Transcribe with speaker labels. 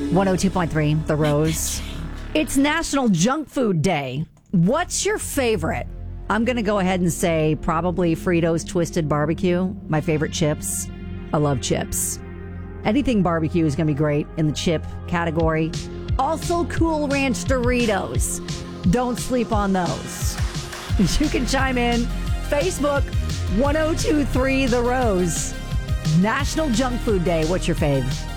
Speaker 1: 102.3, The Rose. It's National Junk Food Day. What's your favorite? I'm going to go ahead and say probably Fritos Twisted Barbecue. My favorite chips. I love chips. Anything barbecue is going to be great in the chip category. Also, Cool Ranch Doritos. Don't sleep on those. You can chime in. Facebook, 1023 The Rose. National Junk Food Day. What's your fave?